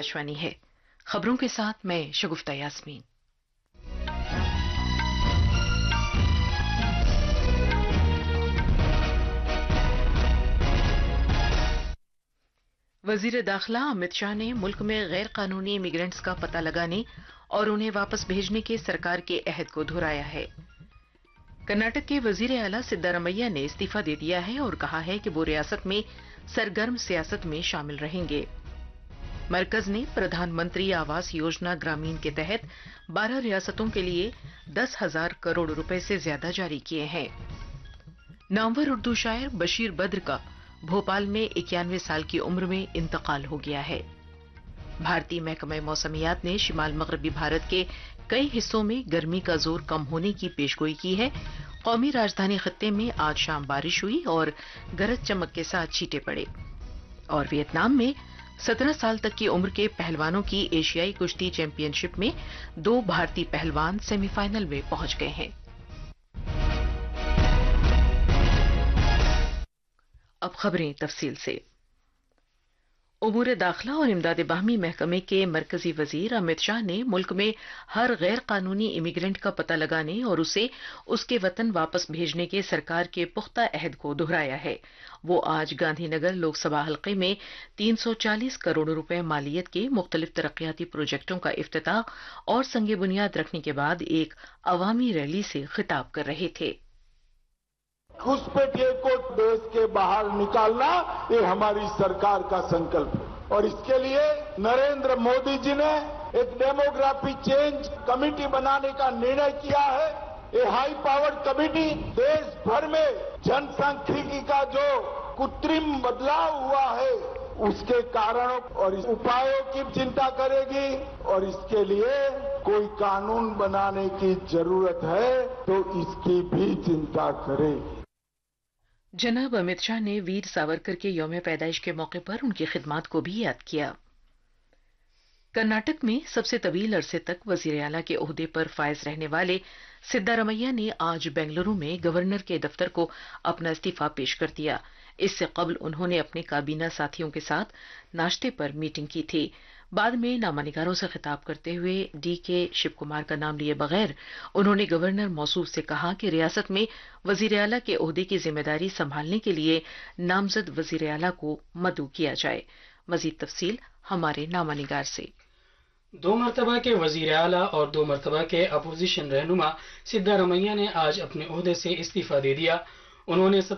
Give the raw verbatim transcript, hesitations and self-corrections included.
आकाशवाणी है। खबरों के साथ मैं शगुफ्ता यास्मीन। वजीर दाखिला अमित शाह ने मुल्क में गैर कानूनी इमिग्रेंट्स का पता लगाने और उन्हें वापस भेजने के सरकार के अहद को दोहराया है। कर्नाटक के वजीर आला सिद्धारमैया ने इस्तीफा दे दिया है और कहा है कि वो रियासत में सरगर्म सियासत में शामिल रहेंगे। मरकज ने प्रधानमंत्री आवास योजना ग्रामीण के तहत बारह रियासतों के लिए दस हजार करोड़ रुपए से ज्यादा जारी किए हैं। नामवर उर्दू शायर बशीर बद्र का भोपाल में इक्यानवे साल की उम्र में इंतकाल हो गया है। भारतीय महकमा मौसमियात ने शिमाल मगरबी भारत के कई हिस्सों में गर्मी का जोर कम होने की पेशगोई की है। कौमी राजधानी खित्ते में आज शाम बारिश हुई और गरज चमक के साथ छींटे पड़े। और वियतनाम में सत्रह साल तक की उम्र के पहलवानों की एशियाई कुश्ती चैंपियनशिप में दो भारतीय पहलवान सेमीफाइनल में पहुंच गए हैं। अब खबरें तफसील से। उमूर दाखिला और इमदाद बाहमी महकमे के मरकजी वजीर अमित शाह ने मुल्क में हर गैर कानूनी इमिग्रेंट का पता लगाने और उसे उसके वतन वापस भेजने के सरकार के पुख्ता अहद को दोहराया है। वो आज गांधीनगर लोकसभा हल्के में तीन सौ चालीस करोड़ रुपए मालियत के मुख्तलिफ तरक्याती प्रोजेक्टों का इफ्तिताह और संगे बुनियाद रखने के बाद एक अवामी रैली से खिताब कर रहे थे। घुसपैठिए को देश के बाहर निकालना ये हमारी सरकार का संकल्प है और इसके लिए नरेंद्र मोदी जी ने एक डेमोग्राफी चेंज कमेटी बनाने का निर्णय किया है। ये हाई पावर्ड कमेटी देश भर में जनसांख्यिकी का जो कृत्रिम बदलाव हुआ है उसके कारणों और उपायों की चिंता करेगी और इसके लिए कोई कानून बनाने की जरूरत है तो इसकी भी चिंता करेगी। जनाब अमित शाह ने वीर सावरकर के यौम पैदाइश के मौके पर उनकी खिदमात को भी याद किया। कर्नाटक में सबसे तवील अरसे तक वजीर आला के ओहदे पर फायज रहने वाले सिद्धारमैया ने आज बेंगलुरु में गवर्नर के दफ्तर को अपना इस्तीफा पेश कर दिया। इससे कबल उन्होंने अपने काबीना साथियों के साथ नाश्ते पर मीटिंग की थी। बाद में नामानिगारों से खिताब करते हुए डी के शिव कुमार का नाम लिए बगैर उन्होंने गवर्नर मौसूफ से कहा कि रियासत में वजीर आला के ओहदे की जिम्मेदारी संभालने के लिए नामजद वजीर आला को मदऊ किया जाए। मजीद तफसील हमारे नामानिगार से। दो मरतबा के वजीर आला और दो मरतबा के अपोजिशन रहनुमा सिद्धारमैया ने आज अपने ओहदे से इस्तीफा दे दिया। उन्होंने